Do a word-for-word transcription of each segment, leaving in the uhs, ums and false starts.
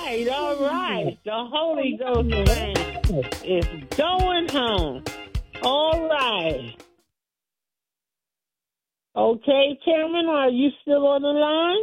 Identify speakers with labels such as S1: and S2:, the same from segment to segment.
S1: right, all right. The Holy Ghost train is going home. All right. Okay, Chairman, are you still on the line?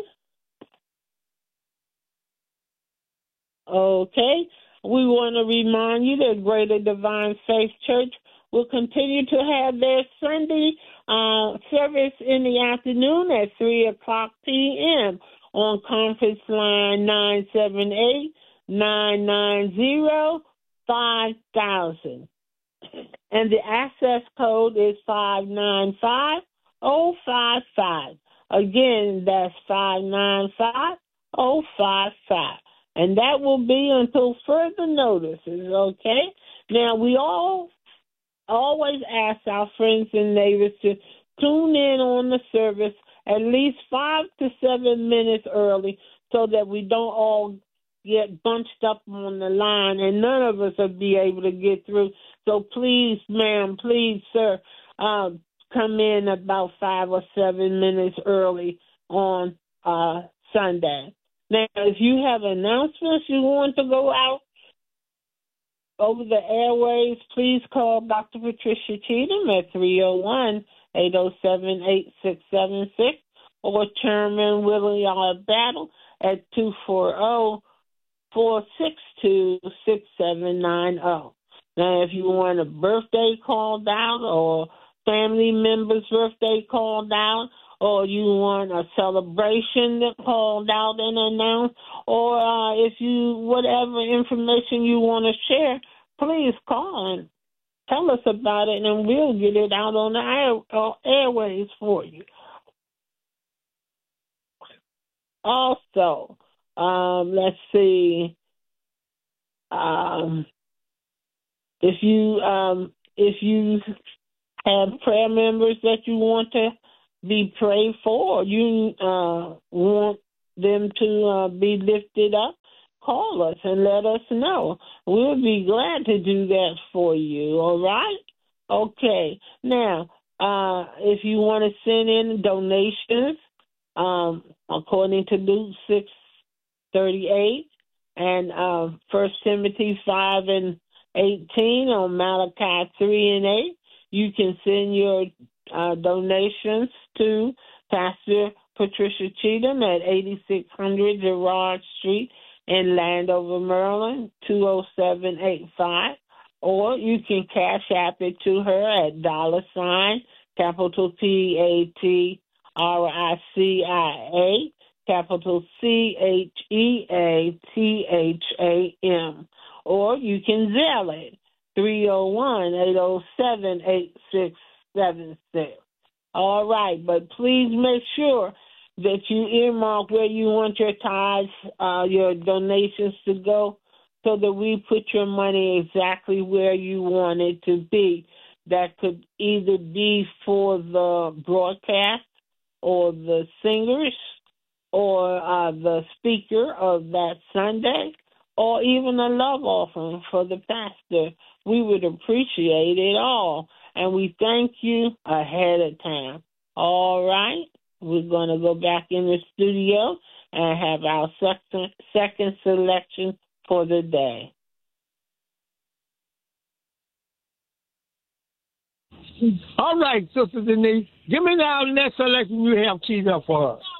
S1: Okay. We want to remind you that Greater Divine Faith Church will continue to have their Sunday uh, service in the afternoon at three o'clock p.m. on conference line nine seven eight, nine nine zero, five thousand. And the access code is five nine five oh five five. Again, that's five nine five oh five five. And that will be until further notices, okay? Now, we all always ask our friends and neighbors to tune in on the service at least five to seven minutes early so that we don't all get bunched up on the line and none of us will be able to get through. So please, ma'am, please, sir, um, come in about five or seven minutes early on uh, Sunday. Now, if you have announcements you want to go out over the airways, please call Doctor Patricia Cheatham at three oh one, eight oh seven, eight six seven six or Chairman Willie R. Battle at two four zero, four six two, six seven nine zero. Now, if you want a birthday called out or family member's birthday called out, or you want a celebration that called out and announced, or uh, if you, whatever information you want to share, please call and tell us about it, and we'll get it out on the air, uh, airways for you. Also, um, let's see, um, if you um, if you have prayer members that you want to be prayed for, or you uh, want them to uh, be lifted up, call us and let us know. We'll be glad to do that for you, all right? Okay. Now, uh, if you want to send in donations, um, according to Luke six thirty-eight and uh, First Timothy five and eighteen on Malachi three and eight, you can send your uh, donations to Pastor Patricia Cheatham at eighty-six hundred Girard Street in Landover, Maryland, two oh seven eight five. Or you can cash app it to her at dollar sign, capital P A T R I C I A, capital C H E A T H A M. Or you can Zelle it, three oh one, eight oh seven, eight six seven six. All right, but please make sure that you earmark where you want your tithes, uh, your donations to go, so that we put your money exactly where you want it to be. That could either be for the broadcast or the singers or uh, the speaker of that Sunday, or even a love offering for the pastor. We would appreciate it all, and we thank you ahead of time. All right, we're going to go back in the studio and have our second, second selection for the day.
S2: All right, Sister Denise, give me now the next selection you have teed up for us.